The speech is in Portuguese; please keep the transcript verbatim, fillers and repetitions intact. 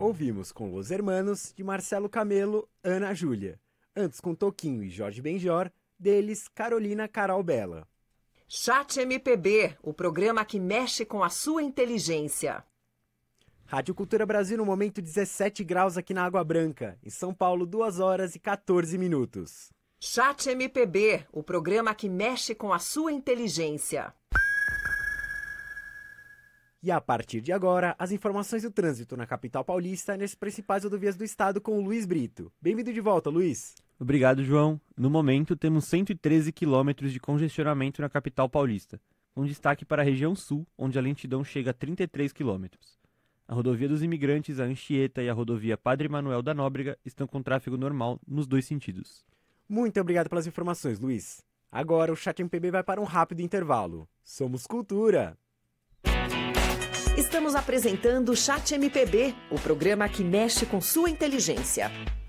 ouvimos com Los Hermanos, de Marcelo Camelo, Ana Júlia. Antes com Toquinho e Jorge Benjor, deles Carolina Carol Bela. Chat M P B, o programa que mexe com a sua inteligência. Rádio Cultura Brasil, no momento dezessete graus aqui na Água Branca. Em São Paulo, duas horas e quatorze minutos. Chat M P B, o programa que mexe com a sua inteligência. E a partir de agora, as informações do trânsito na capital paulista nas principais rodovias do estado com o Luiz Brito. Bem-vindo de volta, Luiz. Obrigado, João. No momento, temos cento e treze quilômetros de congestionamento na capital paulista, com destaque para a região sul, onde a lentidão chega a trinta e três quilômetros. A rodovia dos Imigrantes, a Anchieta e a rodovia Padre Manuel da Nóbrega estão com tráfego normal nos dois sentidos. Muito obrigado pelas informações, Luiz. Agora o Chat M P B vai para um rápido intervalo. Somos Cultura! Estamos apresentando o Chat M P B, o programa que mexe com sua inteligência.